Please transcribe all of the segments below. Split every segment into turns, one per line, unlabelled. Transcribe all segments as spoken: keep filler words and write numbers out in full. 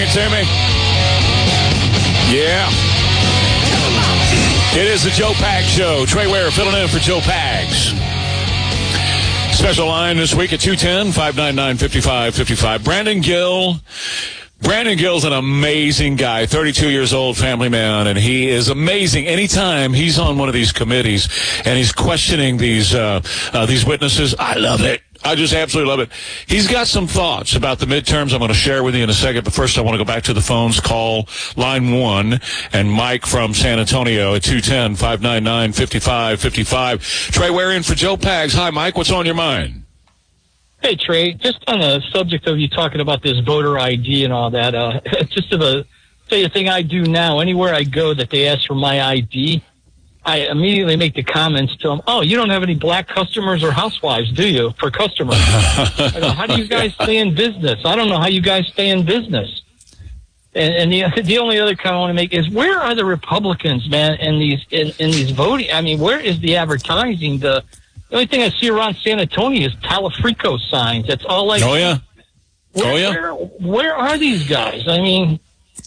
it, Timmy. Yeah. It is the Joe Pags Show. Trey Ware filling in for Joe Pags. Special line this week at two one zero, five nine nine, five five five five. Brandon Gill. Brandon Gill's an amazing guy, thirty-two years old, family man, and he is amazing. Anytime he's on one of these committees and he's questioning these uh, uh, these witnesses, I love it. I just absolutely love it. He's got some thoughts about the midterms I'm going to share with you in a second, but first I want to go back to the phones. Call line one and Mike from San Antonio at two one zero, five nine nine, five five five five. Trey Ware in for Joe Pags. Hi, Mike. What's on your mind?
Hey, Trey, just on the subject of you talking about this voter I D and all that, uh, just to the, say the thing I do now, anywhere I go that they ask for my I D, I immediately make the comments to them, oh, you don't have any black customers or housewives, do you, for customers? I go, how do you guys stay in business? I don't know how you guys stay in business. And, and the the only other comment I want to make is, where are the Republicans, man, in these in, in these voting? I mean, where is the advertising? The The only thing I see around San Antonio is Talafrico signs. That's all I
Oh, yeah.
Where,
oh, yeah.
Where, where are these guys? I mean,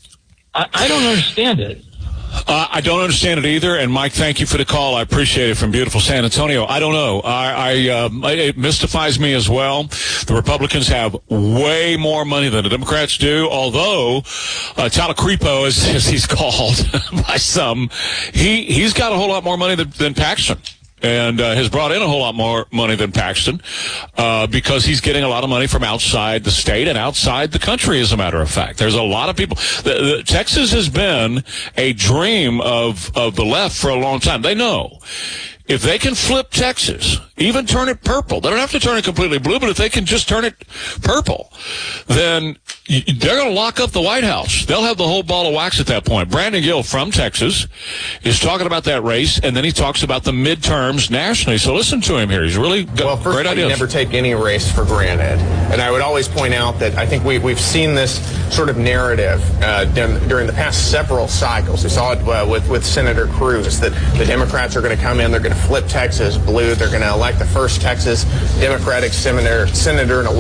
I, I don't understand it.
Uh, I don't understand it either. And, Mike, thank you for the call. I appreciate it from beautiful San Antonio. I don't know. I, I um, it mystifies me as well. The Republicans have way more money than the Democrats do, although uh, Talacrepo, as, as he's called by some, he, he's got a whole lot more money than, than Paxton. And uh, has brought in a whole lot more money than Paxton uh, because he's getting a lot of money from outside the state and outside the country, as a matter of fact. There's a lot of people. The, the, Texas has been a dream of, of the left for a long time. They know if they can flip Texas, even turn it purple, they don't have to turn it completely blue, but if they can just turn it purple, then they're going to lock up the White House. They'll have the whole ball of wax at that point. Brandon Gill from Texas is talking about that race, and then he talks about the midterms nationally. So listen to him here. He's really got
well, first
great
of all,
ideas.
You never take any race for granted. And I would always point out that I think we, we've seen this sort of narrative uh, during the past several cycles. We saw it uh, with, with Senator Cruz, that the Democrats are going to come in, they're going to flip Texas blue, they're going to elect the first Texas Democratic senator, senator in a